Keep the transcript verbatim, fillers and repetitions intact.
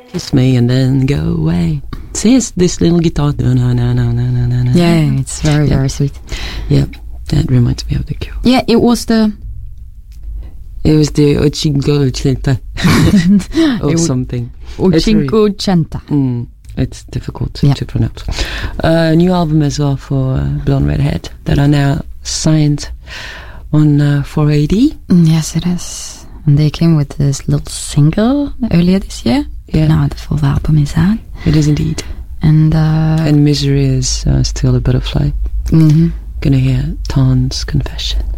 Kiss me and then go away. See, it's this little guitar. No, no, no, no, no, no, no. Yeah, it's very, yeah. very sweet. Yeah, that reminds me of the Cure. Yeah, it was the... It was the Ocinquecenta or it something. Ocinquecenta. Mm, it's difficult to, yeah. to pronounce. A uh, new album as well for uh, Blonde Redhead that are now signed on uh, four A D. Yes, it is. And they came with this little single earlier this year. Yeah. Now the full album is out. It is indeed. And uh, and Misery is uh, still a butterfly. Mm-hmm. Gonna hear Tan's Confession.